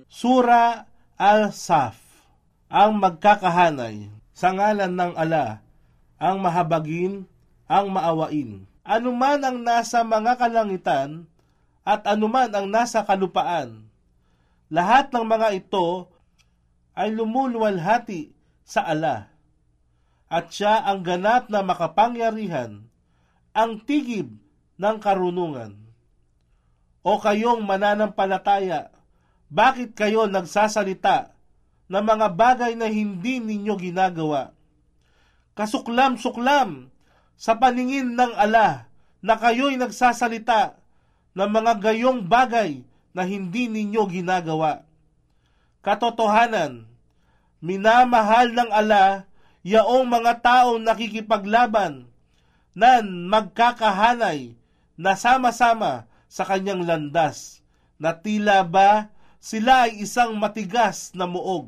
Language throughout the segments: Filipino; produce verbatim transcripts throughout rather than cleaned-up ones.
Sura Al-Saf, ang magkakahanay sa ngalan ng ala, ang mahabagin, ang maawain. Anuman ang nasa mga kalangitan at anuman ang nasa kalupaan, lahat ng mga ito ay lumuluwalhati sa ala. At siya ang ganap na makapangyarihan, ang tigib ng karunungan. O kayong mananampalataya, bakit kayo nagsasalita ng mga bagay na hindi ninyo ginagawa? Kasuklam-suklam sa paningin ng ala na kayo'y nagsasalita ng mga gayong bagay na hindi ninyo ginagawa. Katotohanan, minamahal ng ala yaong mga taong nakikipaglaban na magkakahanay na sama-sama sa kanyang landas, na tila ba sila ay isang matigas na muog.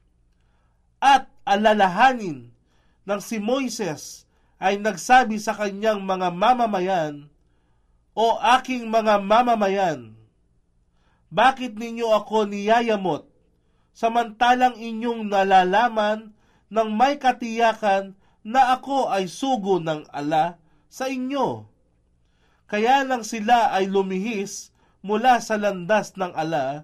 At alalahanin ng si Moises ay nagsabi sa kanyang mga mamamayan, O aking mga mamamayan, bakit ninyo ako niyayamot, samantalang inyong nalalaman ng may katiyakan na ako ay sugo ng ala sa inyo? Kaya lang sila ay lumihis mula sa landas ng ala,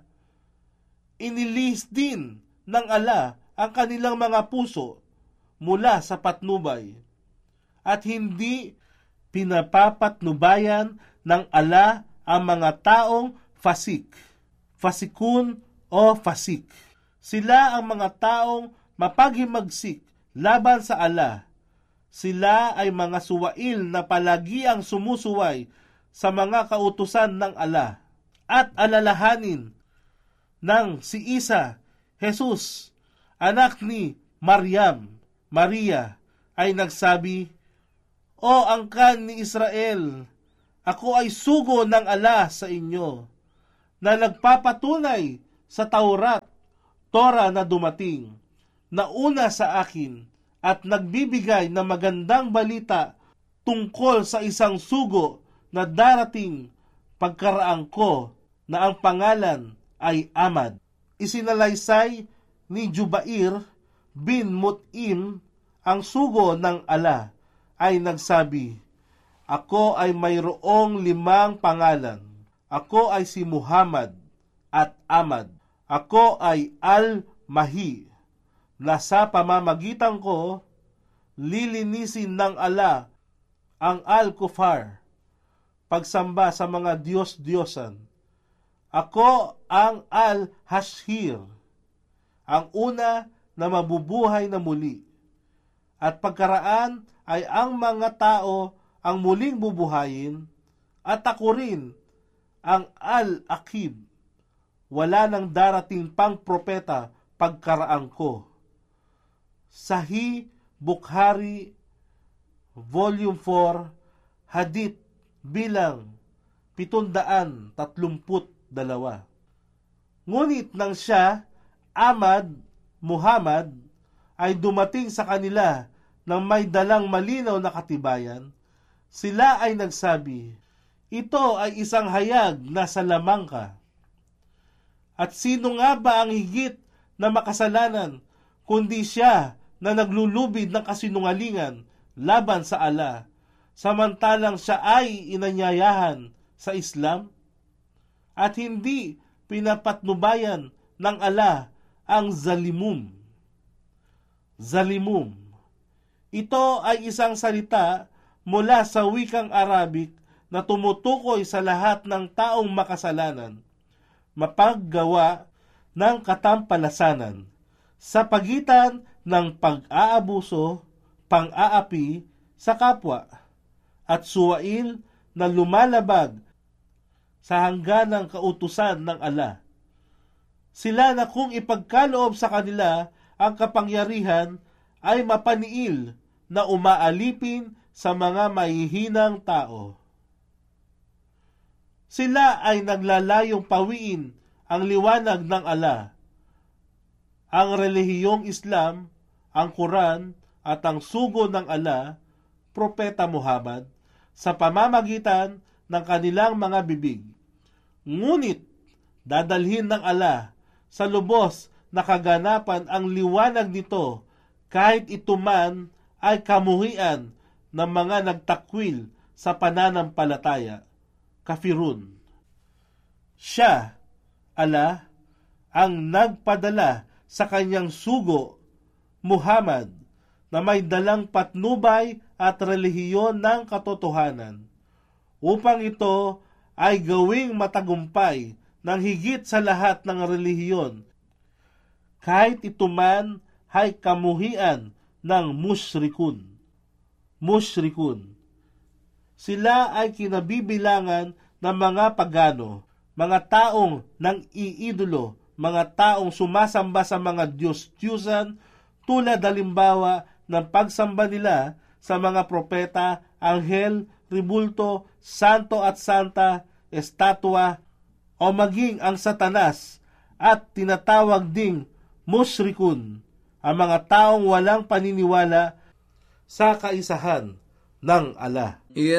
inilis din ng ala ang kanilang mga puso mula sa patnubay, at hindi pinapapatnubayan ng ala ang mga taong fasik, fasikun o fasik. Sila ang mga taong mapaghimagsik laban sa ala. Sila ay mga suwail na palagi ang sumusuway sa mga kautusan ng ala. At alalahanin ng si Isa, Jesus, anak ni Maryam, Maria, ay nagsabi, O angkan ni Israel, ako ay sugo ng ala sa inyo, na nagpapatunay sa Taurat, Torah na dumating, na una sa akin, at nagbibigay ng magandang balita tungkol sa isang sugo na darating pagkaraan ko, na ang pangalan ay Amad. Isinalaysay ni Jubair bin Mut'im, ang sugo ng ala, ay nagsabi, Ako ay mayroong limang pangalan. Ako ay si Muhammad at Amad. Ako ay Al-Mahi, na sa pamamagitan ko, lilinisin ng ala ang Al-Kufar, pagsamba sa mga Diyos-Diyosan. Ako ang Al-Hashir, ang una na mabubuhay na muli. At pagkaraan ay ang mga tao ang muling bubuhayin, at ako rin ang Al-Akib. Wala nang darating pang propeta pagkaraan ko. Sahih Bukhari, Volume four, Hadith bilang pitundaan tatlumput dalawa. Ngunit nang siya, Ahmad, Muhammad, ay dumating sa kanila ng may dalang malinaw na katibayan, sila ay nagsabi, Ito ay isang hayag na sa lamang ka. At sino nga ba ang higit na makasalanan, kundi siya na naglulubid ng kasinungalingan laban sa ala, samantalang siya ay inanyayahan sa Islam? At hindi pinapatnubayan ng ala ang zalimum. Zalimum. Ito ay isang salita mula sa wikang Arabic na tumutukoy sa lahat ng taong makasalanan, mapaggawa ng katampalasanan sa pagitan ng pag-aabuso, pang-aapi sa kapwa, at suwail na lumalabag sa hangganang kautusan ng ala. Sila na kung ipagkaloob sa kanila ang kapangyarihan ay mapaniil na umaalipin sa mga mahihinang tao. Sila ay naglalayong pawiin ang liwanag ng ala, ang relihiyong Islam, ang Quran at ang sugo ng ala, Propeta Muhammad, sa pamamagitan ng kanilang mga bibig. Ngunit dadalhin ng ala sa lubos na kaganapan ang liwanag nito, kahit ito man ay kamuhian ng mga nagtakwil sa pananampalataya. Kafirun. Siya, Allah, ang nagpadala sa kanyang sugo, Muhammad, na may dalang patnubay at relihiyon ng katotohanan, upang ito ay gawing matagumpay ng higit sa lahat ng relihiyon, kahit ito man ay kamuhian ng musyrikun. Musyrikun. Sila ay kinabibilangan ng mga pagano, mga taong nang iidolo, mga taong sumasamba sa mga Diyos-Diyusan, tulad halimbawa ng pagsamba nila sa mga propeta, anghel, ribulto, santo at santa, estatwa, o maging ang Satanas, at tinatawag ding musyrikun, ang mga taong walang paniniwala sa kaisahan ng Allah.